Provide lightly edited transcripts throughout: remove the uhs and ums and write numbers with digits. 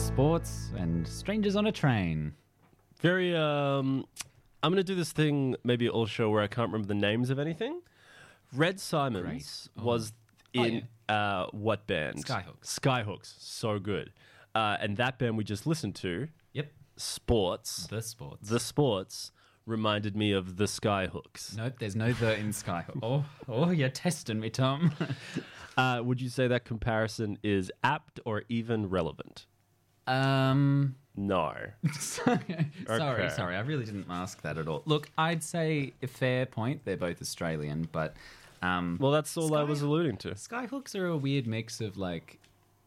sports and strangers on a train. Very, I'm going to do this thing maybe all show where I can't remember the names of anything. Red Simons was in what band? Skyhooks. Skyhooks. So good. And that band we just listened to, Yep. Sports. The sports. The Sports reminded me of the Skyhooks. Nope, there's no the in Skyhook. Oh, you're testing me, Tom. Would you say that comparison is apt or even relevant? No. Sorry, I really didn't ask that at all. Look, I'd say a fair point. They're both Australian, but Well, that's all I was alluding to. Skyhooks are a weird mix of like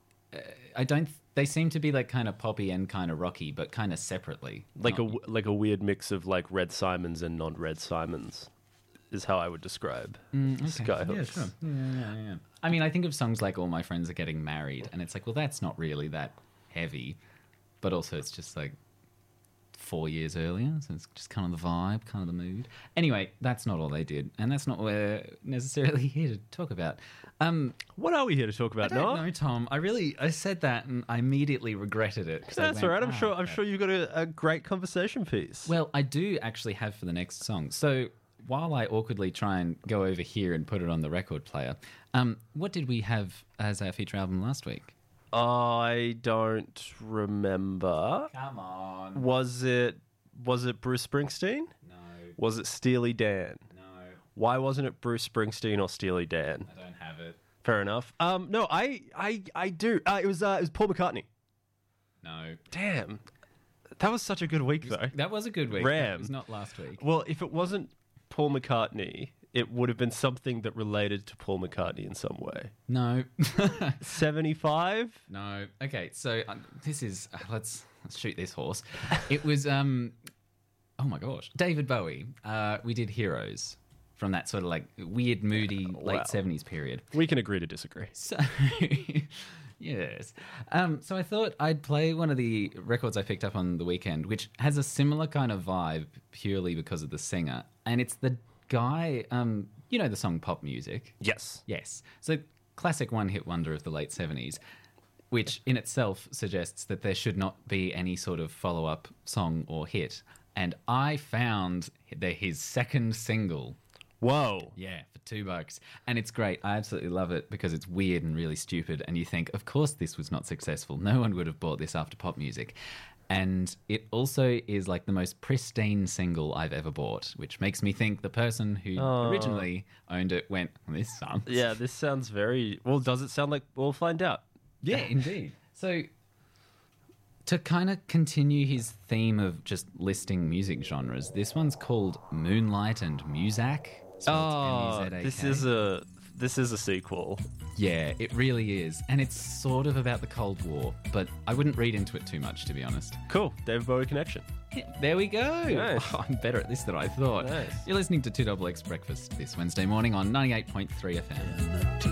they seem to be like kind of poppy and kind of rocky, but kind of separately. Like a weird mix of like Red Simons and non-Red Simons is how I would describe Skyhooks. Yeah, sure. Yeah. I mean, I think of songs like All My Friends Are Getting Married, and it's like, well, that's not really that heavy, but also it's just like 4 years earlier, so it's just kind of the vibe, kind of the mood. Anyway, that's not all they did, and that's not what we're necessarily here to talk about. What are we here to talk about, I don't Noah? know, Tom. I said that and I immediately regretted it. That's all right. I'm sure you've got a great conversation piece. Well, I do actually have for the next song. So while I awkwardly try and go over here and put it on the record player, what did we have as our feature album last week? I don't remember. Come on. Was it Bruce Springsteen? No. Was it Steely Dan? No. Why wasn't it Bruce Springsteen or Steely Dan? I don't have it. Fair enough. No, I do. It was Paul McCartney. No. Damn, that was such a good week though. That was a good week. Ram. It was not last week. Well, if it wasn't Paul McCartney, it would have been something that related to Paul McCartney in some way. No. 75? No. Okay, so this is... let's shoot this horse. It was... oh my gosh. David Bowie. We did Heroes from that sort of like weird, moody late 70s period. We can agree to disagree. So... Yes. So I thought I'd play one of the records I picked up on the weekend, which has a similar kind of vibe purely because of the singer. And it's the guy, you know the song Pop Music? Yes. Yes. So classic one-hit wonder of the late 70s, which in itself suggests that there should not be any sort of follow-up song or hit. And I found his second single... Whoa. Yeah, for $2. And it's great. I absolutely love it because it's weird and really stupid. And you think, of course this was not successful. No one would have bought this after Pop Music. And it also is like the most pristine single I've ever bought, which makes me think the person who originally owned it went, this sounds... Yeah, this sounds very... Well, does it sound like... We'll find out. Yeah, indeed. So... to kind of continue his theme of just listing music genres, this one's called Moonlight and Muzak. This is a sequel. Yeah, it really is. And it's sort of about the Cold War, but I wouldn't read into it too much, to be honest. Cool. David Bowie connection. Yeah, there we go. Nice. Oh, I'm better at this than I thought. Nice. You're listening to 2XX Breakfast this Wednesday morning on 98.3 FM.